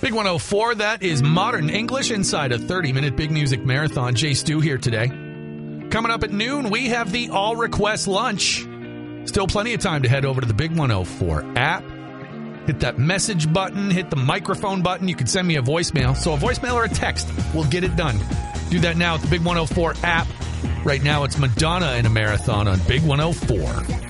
Big 104, that is Modern English inside a 30-minute Big Music Marathon. Jay Stu here today. Coming up at noon, we have the All Request Lunch. Still plenty of time to head over to the Big 104 app. Hit that message button, hit the microphone button. You can send me a voicemail. So a voicemail or a text will get it done. Do that now at the Big 104 app. Right now, it's Madonna in a marathon on Big 104.